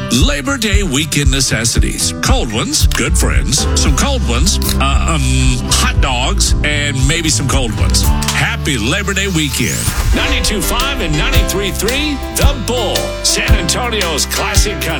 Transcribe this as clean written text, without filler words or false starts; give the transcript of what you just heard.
Labor Day weekend necessities. Cold ones, good friends. Some cold ones, hot dogs, and maybe some cold ones. Happy Labor Day weekend. 92.5 and 93.3, The Bull, San Antonio's classic country.